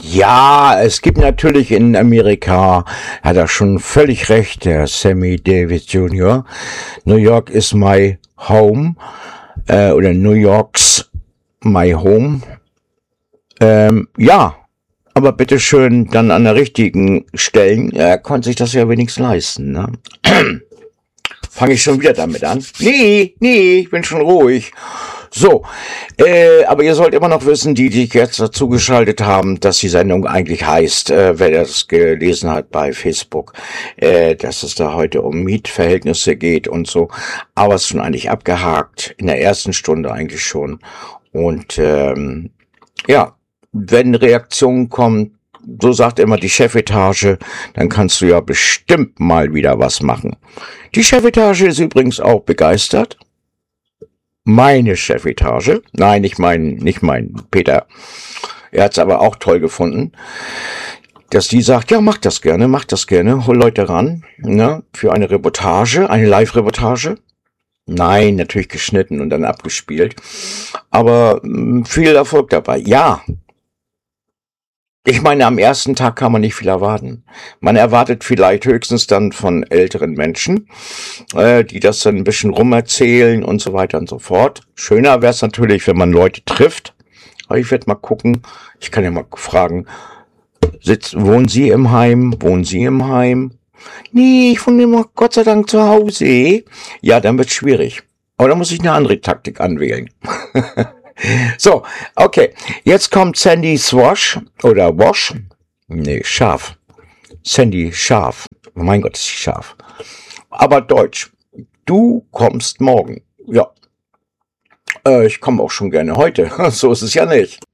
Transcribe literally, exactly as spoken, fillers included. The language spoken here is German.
Ja, es gibt natürlich in Amerika, hat er schon völlig recht, der Sammy Davis Junior New York is my home, äh, oder New York's my home. Ähm, ja, aber bitteschön dann an der richtigen Stellen. Er konnte sich das ja wenigstens leisten, ne? Fange ich schon wieder damit an? Nee, nee, ich bin schon ruhig. So, äh, aber ihr sollt immer noch wissen, die, die jetzt dazu geschaltet haben, dass die Sendung eigentlich heißt, äh, wer das gelesen hat bei Facebook, äh, dass es da heute um Mietverhältnisse geht und so. Aber es ist schon eigentlich abgehakt, in der ersten Stunde eigentlich schon. Und ähm, ja, wenn Reaktionen kommen, so sagt immer die Chefetage, dann kannst du ja bestimmt mal wieder was machen. Die Chefetage ist übrigens auch begeistert. Meine Chefetage, nein, nicht mein, nicht mein Peter. Er hat es aber auch toll gefunden, dass die sagt, ja, macht das gerne, macht das gerne, hol Leute ran, ne, für eine Reportage, eine Live-Reportage. Nein, natürlich geschnitten und dann abgespielt, aber mh, viel Erfolg dabei. Ja, ich meine, am ersten Tag kann man nicht viel erwarten. Man erwartet vielleicht höchstens dann von älteren Menschen, äh, die das dann ein bisschen rumerzählen und so weiter und so fort. Schöner wäre es natürlich, wenn man Leute trifft. Aber ich werde mal gucken, ich kann ja mal fragen, sitzen, wohnen Sie im Heim? Wohnen Sie im Heim? Nee, ich wohne immer Gott sei Dank zu Hause. Ja, dann wird's schwierig. Aber da muss ich eine andere Taktik anwählen. So, okay, jetzt kommt Sandy Swash oder Wash. Nee, scharf. Sandy scharf. Oh mein Gott, ist sie scharf. Aber Deutsch. Du kommst morgen. Ja, äh, ich komme auch schon gerne heute. So ist es ja nicht.